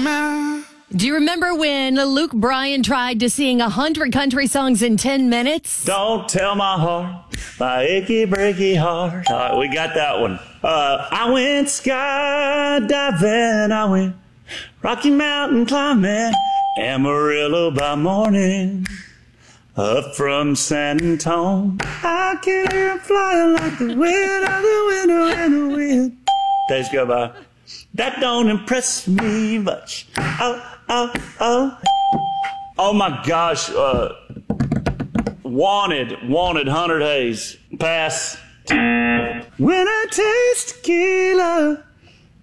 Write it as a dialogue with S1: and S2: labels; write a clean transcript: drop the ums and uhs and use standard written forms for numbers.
S1: Do you remember when Luke Bryan tried to sing 100 country songs in 10 minutes?
S2: Don't tell my heart, my achy breaky heart. All right, we got that one. I went skydiving, I went Rocky Mountain climbing, Amarillo by morning, up from San Antonio. I can hear him flying like the wind of the window in the wind. Days go by. That don't impress me much. Oh my gosh. Wanted 100 Hayes. Pass. When I taste tequila,